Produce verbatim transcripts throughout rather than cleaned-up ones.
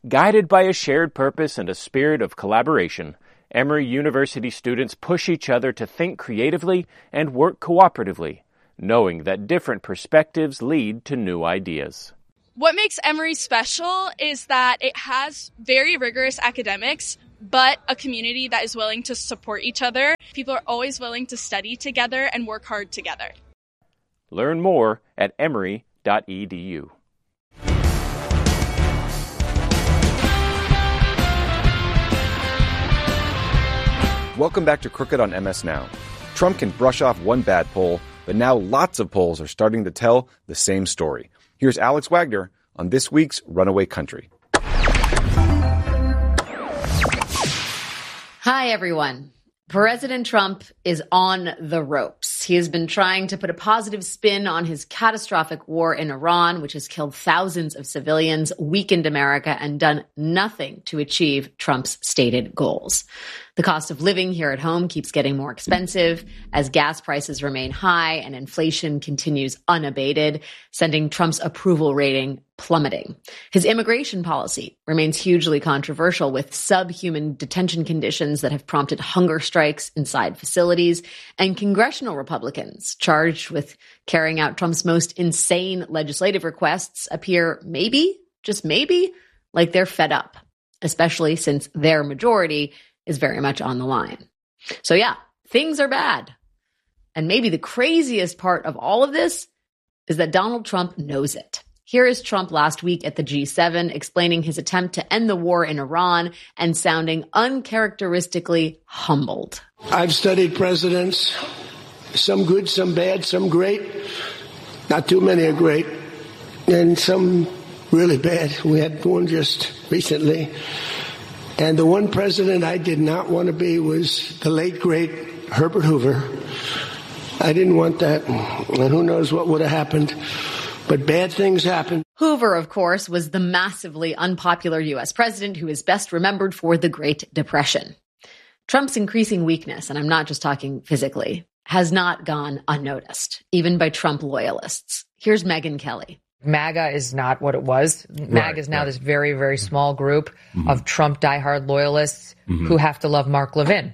Guided by a shared purpose and a spirit of collaboration, Emory University students push each other to think creatively and work cooperatively, knowing that different perspectives lead to new ideas. What makes Emory special is that it has very rigorous academics, but a community that is willing to support each other. People are always willing to study together and work hard together. Learn more at emory dot e d u. Welcome back to Crooked on M S Now. Trump can brush off one bad poll, but now lots of polls are starting to tell the same story. Here's Alex Wagner on this week's Runaway Country. Hi, everyone. President Trump is on the ropes. He has been trying to put a positive spin on his catastrophic war in Iran, which has killed thousands of civilians, weakened America, and done nothing to achieve Trump's stated goals. The cost of living here at home keeps getting more expensive as gas prices remain high and inflation continues unabated, sending Trump's approval rating plummeting. His immigration policy remains hugely controversial, with subhuman detention conditions that have prompted hunger strikes inside facilities, and congressional Republicans charged with carrying out Trump's most insane legislative requests appear maybe, just maybe, like they're fed up, especially since their majority is very much on the line. So yeah, things are bad. And maybe the craziest part of all of this is that Donald Trump knows it. Here is Trump last week at the G seven explaining his attempt to end the war in Iran and sounding uncharacteristically humbled. I've studied presidents, some good, some bad, some great. Not too many are great. And some really bad. We had one just recently. And the one president I did not want to be was the late, great Herbert Hoover. I didn't want that. And who knows what would have happened. But bad things happen. Hoover, of course, was the massively unpopular U S president who is best remembered for the Great Depression. Trump's increasing weakness, and I'm not just talking physically, has not gone unnoticed, even by Trump loyalists. Here's Megyn Kelly. MAGA is not what it was. MAGA right, is now right. this very, very small group mm-hmm. of Trump diehard loyalists mm-hmm. who have to love Mark Levin.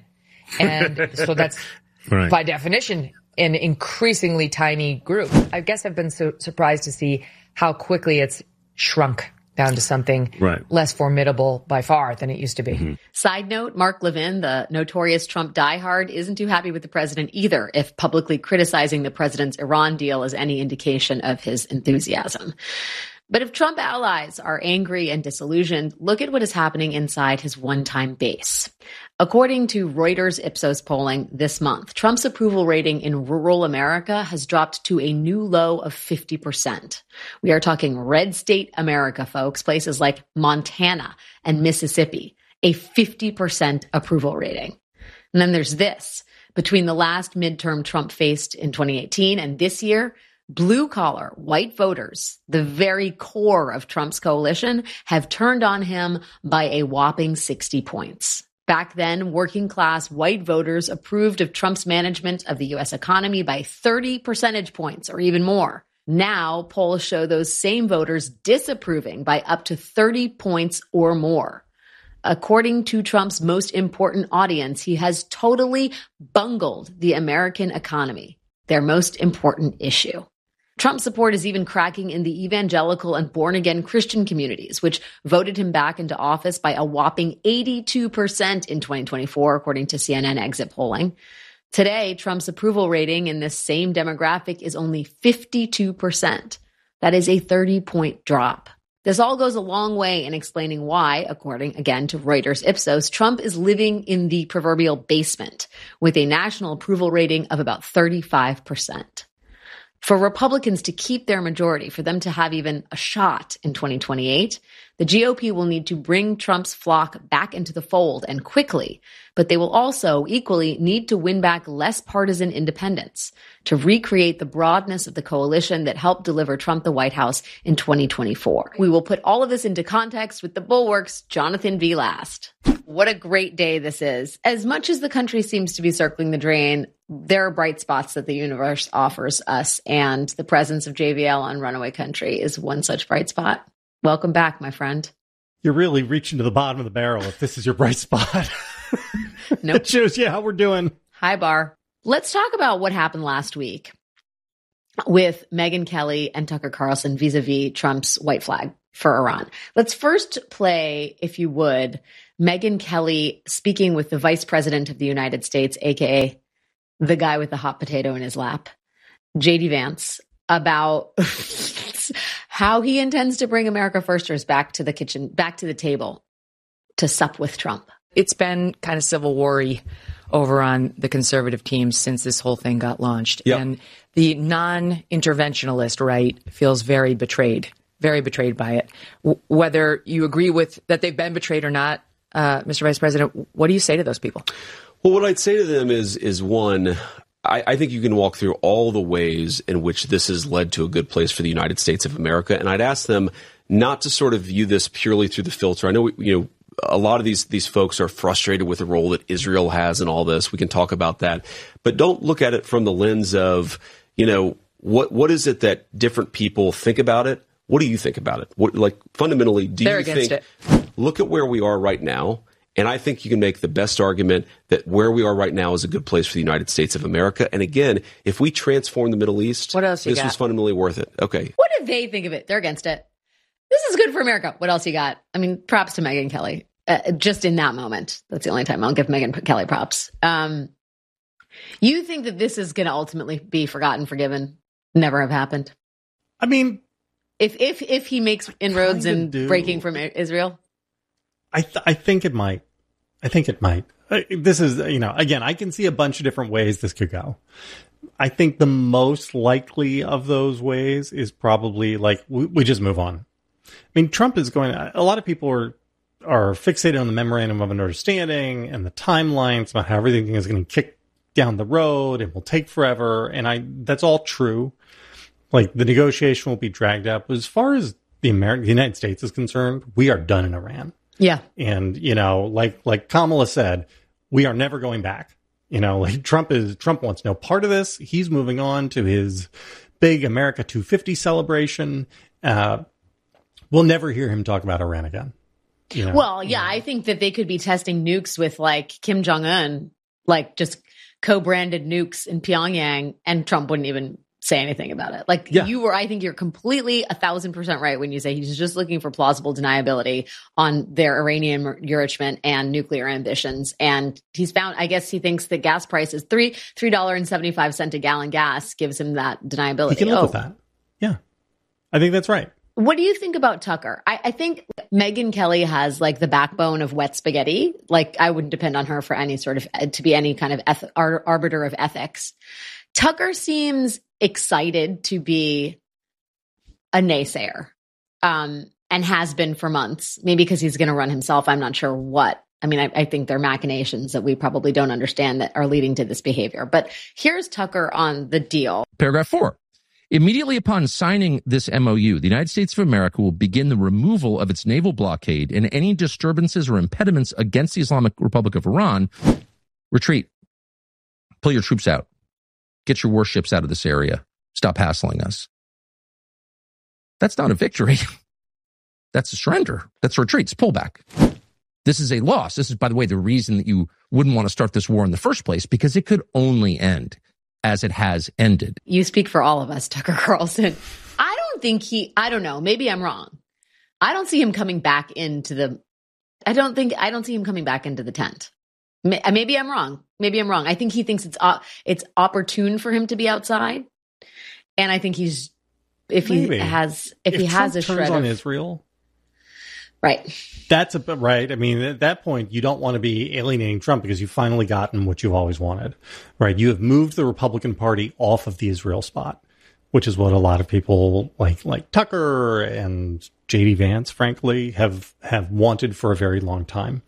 And so that's, right. by definition, an increasingly tiny group. I guess I've been so surprised to see how quickly it's shrunk down to something right. less formidable by far than it used to be. Mm-hmm. Side note, Mark Levin, the notorious Trump diehard, isn't too happy with the president either, if publicly criticizing the president's Iran deal is any indication of his enthusiasm. But if Trump allies are angry and disillusioned, look at what is happening inside his one-time base. According to Reuters Ipsos polling this month, Trump's approval rating in rural America has dropped to a new low of fifty percent. We are talking red state America, folks, places like Montana and Mississippi, a fifty percent approval rating. And then there's this. Between the last midterm Trump faced in twenty eighteen and this year, blue-collar white voters, the very core of Trump's coalition, have turned on him by a whopping sixty points. Back then, working-class white voters approved of Trump's management of the U S economy by thirty percentage points or even more. Now, polls show those same voters disapproving by up to thirty points or more. According to Trump's most important audience, he has totally bungled the American economy, their most important issue. Trump support is even cracking in the evangelical and born-again Christian communities, which voted him back into office by a whopping eighty-two percent in twenty twenty-four, according to C N N exit polling. Today, Trump's approval rating in this same demographic is only fifty-two percent. That is a thirty-point drop. This all goes a long way in explaining why, according, again, to Reuters Ipsos, Trump is living in the proverbial basement with a national approval rating of about thirty-five percent. For Republicans to keep their majority, for them to have even a shot in twenty twenty-eight, the G O P will need to bring Trump's flock back into the fold and quickly, but they will also equally need to win back less partisan independents to recreate the broadness of the coalition that helped deliver Trump the White House in twenty twenty-four. We will put all of this into context with the Bulwark's Jonathan V. Last. What a great day this is. As much as the country seems to be circling the drain, there are bright spots that the universe offers us, and the presence of J V L on Runaway Country is one such bright spot. Welcome back, my friend. you're really reaching to the bottom of the barrel if this is your bright spot. Nope. It shows you how we're doing. High bar. Let's talk about what happened last week with Megyn Kelly and Tucker Carlson vis-a-vis Trump's white flag for Iran. Let's first play, if you would, Megyn Kelly speaking with the Vice President of the United States, a k a the guy with the hot potato in his lap, J D Vance, about how he intends to bring America Firsters back to the kitchen, back to the table to sup with Trump. It's been kind of civil war-y over on the conservative team since this whole thing got launched. Yep. And the non-interventionalist right feels very betrayed, very betrayed by it. W- whether you agree with that they've been betrayed or not, uh, Mister Vice President, what do you say to those people? Well, what I'd say to them is, is one, I, I think you can walk through all the ways in which this has led to a good place for the United States of America. And I'd ask them not to sort of view this purely through the filter. I know, we, you know, a lot of these these folks are frustrated with the role that Israel has in all this. We can talk about that. But don't look at it from the lens of, you know, what what is it that different people think about it? What do you think about it? What, like, fundamentally, do They're you against think, it. Look at where we are right now, and I think you can make the best argument that where we are right now is a good place for the United States of America. And again, if we transform the Middle East, what else you this got? was fundamentally worth it. Okay. What do they think of it? They're against it. This is good for America. What else you got? I mean, props to Megyn Kelly. Uh, just in that moment. That's the only time I'll give Megyn Kelly props. Um, you think that this is going to ultimately be forgotten, forgiven, never have happened? I mean, if if if he makes inroads in do. breaking from Israel, I th- I think it might. I think it might. Uh, This is, you know, again, I can see a bunch of different ways this could go. I think the most likely of those ways is probably like we, we just move on. I mean, Trump is going. A lot of people are. are fixated on the memorandum of understanding and the timelines about how everything is going to kick down the road and will take forever. And I, that's all true. Like, the negotiation will be dragged out. But as far as the American, the United States is concerned, we are done in Iran. yeah, And, you know, like, like Kamala said, we are never going back. You know, like Trump is, Trump wants no part of this. He's moving on to his big America two fifty celebration. Uh, we'll never hear him talk about Iran again. You know, well, yeah, I think that they could be testing nukes with like Kim Jong Un, like just co-branded nukes in Pyongyang, and Trump wouldn't even say anything about it. Like Yeah. you were, I think you're completely a thousand percent right when you say he's just looking for plausible deniability on their uranium enrichment and nuclear ambitions. And he's found, I guess he thinks that gas prices three three dollar and seventy five cent a gallon gas gives him that deniability. he can live oh. with that. Yeah, I think that's right. What do you think about Tucker? I, I think Megyn Kelly has like the backbone of wet spaghetti. Like I wouldn't depend on her for any sort of, to be any kind of eth- ar- arbiter of ethics. Tucker seems excited to be a naysayer, um, and has been for months, maybe because he's going to run himself. I'm not sure what. I mean, I, I think there are machinations that we probably don't understand that are leading to this behavior. But here's Tucker on the deal. Paragraph four. Immediately upon signing this M O U, the United States of America will begin the removal of its naval blockade and any disturbances or impediments against the Islamic Republic of Iran. Retreat. Pull your troops out. Get your warships out of this area. Stop hassling us. That's not a victory. That's a surrender. That's a retreat. It's pullback. This is a loss. This is, by the way, the reason that you wouldn't want to start this war in the first place, because it could only end as it has ended. You speak for all of us, Tucker Carlson. I don't think he, I don't know, maybe I'm wrong. I don't see him coming back into the, I don't think, I don't see him coming back into the tent. Maybe I'm wrong. Maybe I'm wrong. I think he thinks it's, uh, it's opportune for him to be outside. And I think he's, if Maybe. he has, if, if he Trump has a turns shred on of, Israel, right. that's a right. I mean, at that point, you don't want to be alienating Trump because you've finally gotten what you've always wanted, right? You have moved the Republican Party off of the Israel spot, which is what a lot of people like, like Tucker and J D Vance, frankly, have have wanted for a very long time.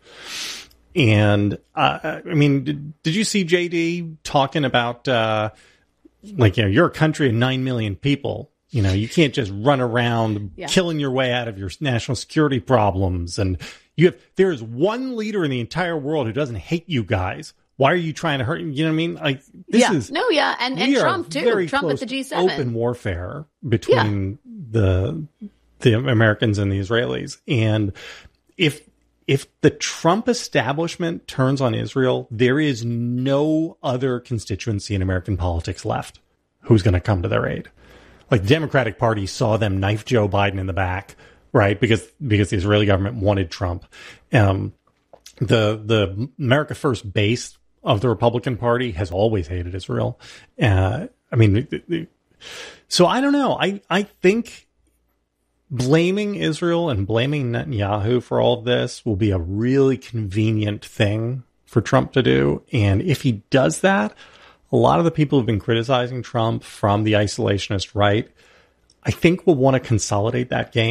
And uh, I mean, did, did you see J D talking about uh, like, you know, you're a country of nine million people. You know, you can't just run around yeah. killing your way out of your national security problems. And you have, there is one leader in the entire world who doesn't hate you guys. Why are you trying to hurt? You know what I mean? Like, this yeah. is, no, yeah. And, and Trump too. Trump at the G seven. Open warfare between yeah. the, the Americans and the Israelis. And if if the Trump establishment turns on Israel, there is no other constituency in American politics left who's going to come to their aid. Like, the Democratic Party saw them knife Joe Biden in the back, right? Because because the Israeli government wanted Trump. Um, the the America First base of the Republican Party has always hated Israel. Uh, I mean, so I don't know. I I think blaming Israel and blaming Netanyahu for all of this will be a really convenient thing for Trump to do. And if he does that, a lot of the people who've been criticizing Trump from the isolationist right, I think will want to consolidate that game.